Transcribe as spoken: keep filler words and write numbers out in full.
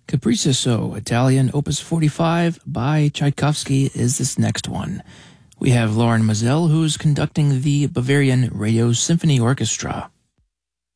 Capriccioso, Italian, Opus forty-five by Tchaikovsky is this next one. We have Lauren Mazel, who's conducting the Bavarian Radio Symphony Orchestra.